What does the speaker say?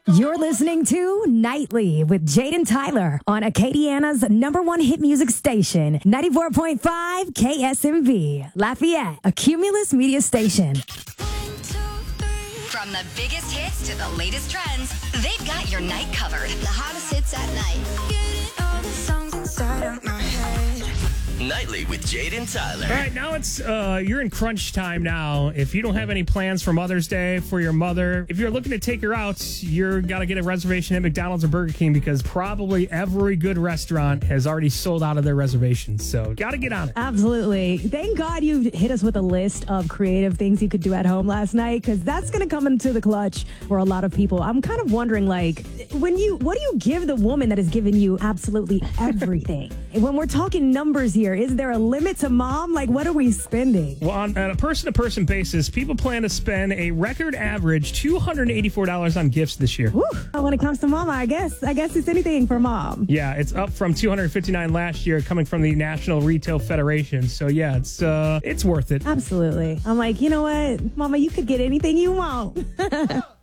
You're listening to Nightly with Jaden Tyler on Acadiana's #1 hit music station, 94.5 KSMV, Lafayette, a Cumulus media station. From the biggest hits to the latest trends, they've got your night covered. The hottest hits at night. Getting all the songs inside of my head. Nightly with Jaden Tyler. All right, now it's you're in crunch time now. If you don't have any plans for Mother's Day for your mother, if you're looking to take her out, you're got to get a reservation at McDonald's or Burger King because probably every good restaurant has already sold out of their reservations. So got to get on it. Absolutely. Thank God you hit us with a list of creative things you could do at home last night, because that's going to come into the clutch for a lot of people. I'm kind of wondering, like, what do you give the woman that has given you absolutely everything? When we're talking numbers here, is there a limit to mom? Like, what are we spending? Well, on a person-to-person basis, people plan to spend a record average $284 on gifts this year. Whew. When it comes to mama, I guess it's anything for mom. Yeah, it's up from $259 last year, coming from the National Retail Federation. So yeah, it's worth it. Absolutely. I'm like, you know what, mama, you could get anything you want.